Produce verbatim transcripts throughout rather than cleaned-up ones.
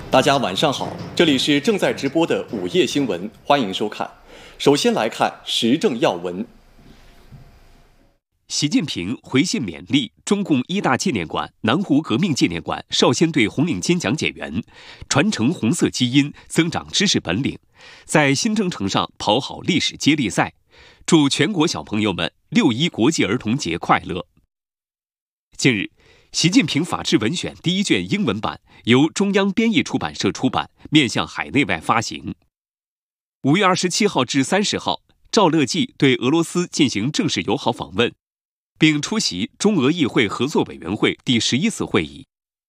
大家晚上好，这里是正在直播的午夜新闻，欢迎收看。首先来看时政要闻。 习近平回信勉励中共一大纪念馆、南湖革命纪念馆少先队红领巾讲解员，传承红色基因，增长知识本领，在新征程上跑好历史接力赛。祝全国小朋友们六一国际儿童节快乐！近日，习近平法治文选第一卷英文版由中央编译出版社出版，面向海内外发行。五月二十七号至三十号，赵乐际对俄罗斯进行正式友好访问，并出席中俄议会合作委员会第十一次会议。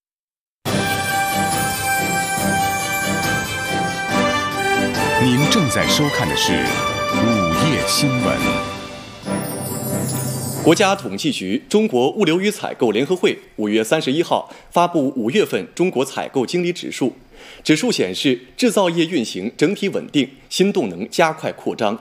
您正在收看的是午夜新闻。 国家统计局中国物流与采购联合会五月三十一号发布五月份中国采购经理指数，指数显示制造业运行整体稳定，新动能加快扩张。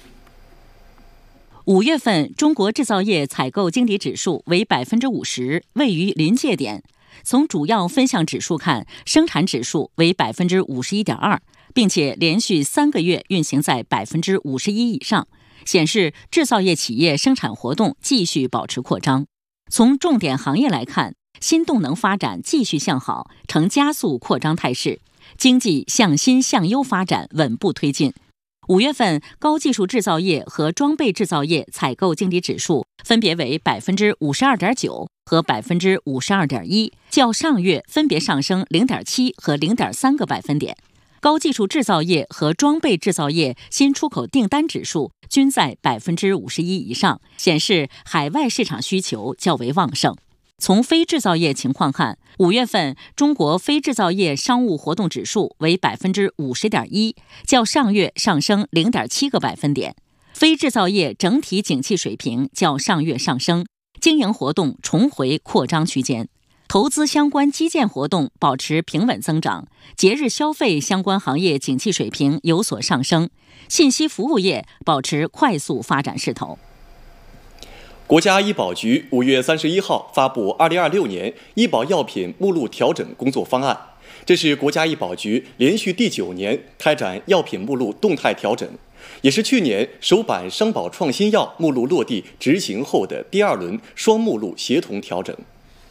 五月份中国制造业采购经理指数为百分之五十，位于临界点。从主要分项指数看，生产指数为百分之五十一点二，并且连续三个月运行在百分之五十一以上。显示制造业企业生产活动继续保持扩张。从重点行业来看，新动能发展继续向好，呈加速扩张态势，经济向新向优发展稳步推进。五月份高技术制造业和装备制造业采购经理指数分别为百分之五十二点九和百分之五十二点一，较上月分别上升零点七和零点三个百分点。高技术制造业和装备制造业新出口订单指数均在百分之五十一以上，显示海外市场需求较为旺盛。从非制造业情况看，五月份中国非制造业商务活动指数为百分之五十点一，较上月上升零点七个百分点。非制造业整体景气水平较上月上升，经营活动重回扩张区间。投资相关基建活动保持平稳增长，节日消费相关行业景气水平有所上升，信息服务业保持快速发展势头。 国家医保局五月三十一号发布二零二六年医保药品目录调整工作方案，这是国家医保局连续第九年开展药品目录动态调整，也是去年首版商保创新药目录落地执行后的第二轮双目录协同调整。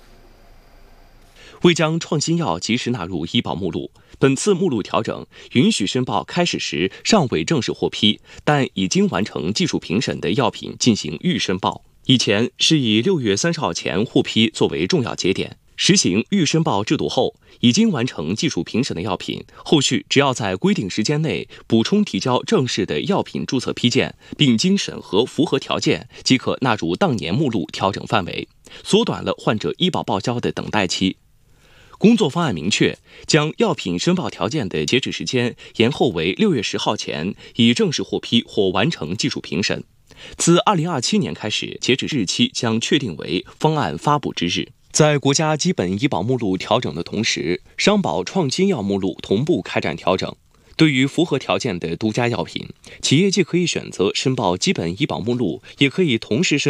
为将创新药及时纳入医保目录，本次目录调整允许申报开始时尚未正式获批，但已经完成技术评审的药品进行预申报。以前是以六月三十号前获批作为重要节点，实行预申报制度后，已经完成技术评审的药品，后续只要在规定时间内补充提交正式的药品注册批件，并经审核符合条件，即可纳入当年目录调整范围，缩短了患者医保报销的等待期。工作方案明确，将药品申报条件的截止时间延后为六月十号前已正式获批或完成技术评审。自二零二七年开始，截止日期将确定为方案发布之日。在国家基本医保目录调整的同时，商保创新药目录同步开展调整。对于符合条件的独家药品，企业既可以选择申报基本医保目录，也可以同时申